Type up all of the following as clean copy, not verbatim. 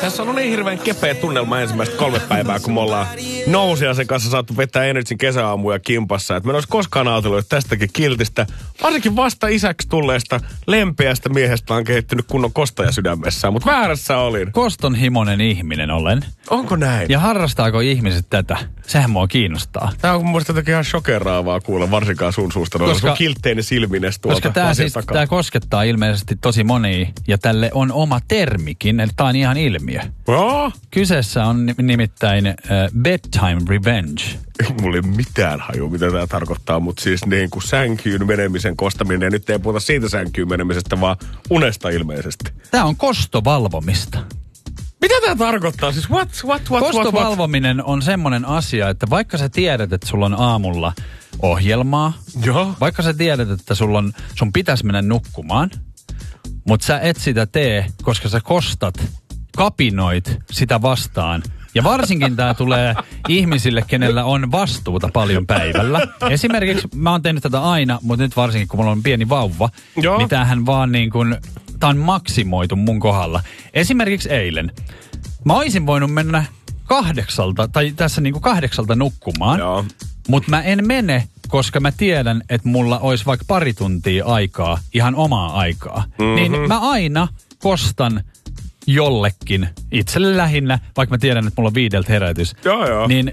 Eihän se on niin hirveän kepeä tunnelma ensimmäistä 3 päivää, kun me ollaan Nousiaisen kanssa saattu vetää Energyn kesäaamuja kimpassa. Että me en olisi koskaan ajatellut, että tästäkin kiltistä, varsinkin vasta isäksi tulleesta lempeästä miehestä on kehittynyt kunnon kostaja sydämessään. Mutta väärässä olin. Kostonhimoinen ihminen olen. Onko näin? Ja harrastaako ihmiset tätä? Sehän mua kiinnostaa. Tämä on mun mielestä jotenkin ihan shokeraavaa kuulla, varsinkaan sun suusta. Sun kiltteinen silmines tuolta. Koska tämä koskettaa ilmeisesti tosi monia, ja tälle on oma termikin, eli tämä on ihan ilmiö. Oh? Kyseessä on nimittäin bedtime revenge. Ei mulla ei mitään haju, mitä tämä tarkoittaa, mutta siis niin kuin sänkyyn menemisen kostaminen, ja nyt ei puhuta siitä sänkyyn menemisestä, vaan unesta ilmeisesti. Tämä on kostovalvomista. Mitä tämä tarkoittaa? Siis what? Kostovalvominen on semmoinen asia, että vaikka sä tiedät, että sulla on aamulla ohjelmaa, joo. Vaikka sä tiedät, että sun pitäisi mennä nukkumaan, mutta sä et sitä tee, koska sä kapinoit sitä vastaan. Ja varsinkin tämä tulee ihmisille, kenellä on vastuuta paljon päivällä. Esimerkiksi mä oon tehnyt tätä aina, mutta nyt varsinkin kun mulla on pieni vauva, niin tämähän vaan niin kuin, tää on maksimoitu mun kohdalla. Esimerkiksi eilen. Mä oisin voinut mennä 8 tai tässä niin kuin 8 nukkumaan, mutta mä en mene, koska mä tiedän, että mulla olisi vaikka 2 tuntia aikaa, ihan omaa aikaa. Mm-hmm. Niin mä aina kostan jollekin, itselle lähinnä, vaikka mä tiedän, että mulla on 5 herätys. Joo. Niin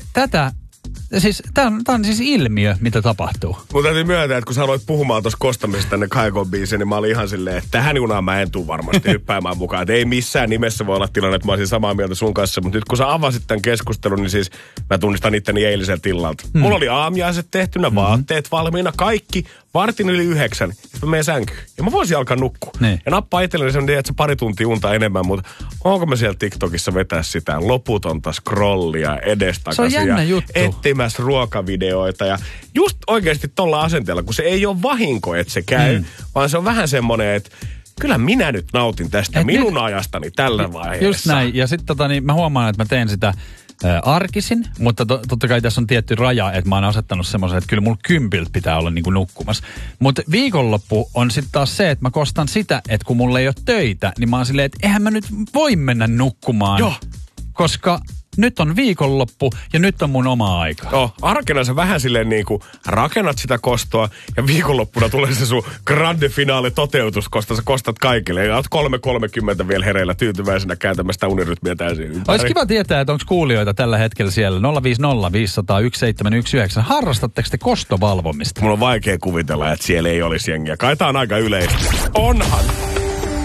tää on siis ilmiö, mitä tapahtuu. Mun täytyy myöntää, että kun sä aloit puhumaan tuossa kostamisesta tänne Kaikon biisiin, niin mä olin ihan silleen, että tähän junaan mä en tuu varmasti hyppäämään mukaan. Että ei missään nimessä voi olla tilanne, että mä olisin samaa mieltä sun kanssa. Mutta nyt kun sä avasit tämän keskustelun, niin siis mä tunnistan itteni eiliseltä illalta. Mulla oli aamiaiset tehtynä, vaatteet valmiina, kaikki. 8:45. Sitten mä menen sänkyyn. Ja mä voisin alkaa nukkua. Niin. Ja nappaa itselleni semmoinen, että se 2 tuntia unta enemmän, mutta onko mä siellä TikTokissa vetää sitä loputonta scrollia edestakaisin. Se on jännä juttu. Etsimässä ruokavideoita ja just oikeasti tolla asenteella, kun se ei ole vahinko, että se käy, vaan se on vähän semmoinen, että kyllä minä nyt nautin tästä minun ajastani tällä vaiheessa. Just näin. Ja sitten mä huomaan, että mä teen sitä arkisin, mutta totta kai tässä on tietty raja, että mä oon asettanut semmoisen, että kyllä mulla 10 pitää olla niinku nukkumassa. Mutta viikonloppu on sitten taas se, että mä kostan sitä, että kun mulla ei ole töitä, niin mä oon silleen, että eihän mä nyt voi mennä nukkumaan. Joo. Koska nyt on viikonloppu ja nyt on mun oma aika. Joo, arkena sä vähän silleen niinku rakennat sitä kostoa ja viikonloppuna tulee se sun grande finaali toteutus, koska sä kostat kaikille. Ja oot 3:30 vielä hereillä tyytyväisenä kääntämästä unirytmiä täysin ympäri. Olisi kiva tietää, että onko kuulijoita tällä hetkellä siellä 050 500 1719. Harrastatteko te kostovalvomista? Mulla on vaikea kuvitella, että siellä ei olisi jengiä. Kai tää on aika yleistä. Onhan!